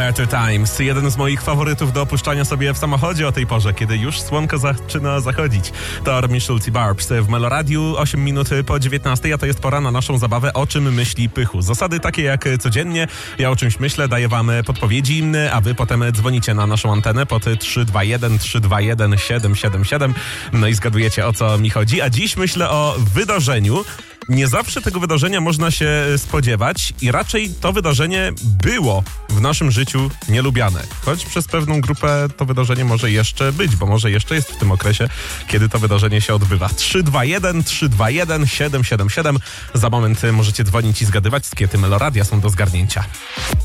Better Times. Jeden z moich faworytów do opuszczania sobie w samochodzie o tej porze, kiedy już słonko zaczyna zachodzić. To Robin Schulz i Barbs w Meloradiu, 8 minut po 19, a to jest pora na naszą zabawę O czym myśli Pychu. Zasady takie jak codziennie. Ja o czymś myślę, daję wam podpowiedzi, a wy potem dzwonicie na naszą antenę pod 321 321 777. No i zgadujecie, o co mi chodzi. A dziś myślę o wydarzeniu. Nie zawsze tego wydarzenia można się spodziewać i raczej to wydarzenie było w naszym życiu nielubiane. Choć przez pewną grupę to wydarzenie może jeszcze być, bo może jeszcze jest w tym okresie, kiedy to wydarzenie się odbywa. 321 321 777. Za moment możecie dzwonić i zgadywać, skiety Meloradia są do zgarnięcia.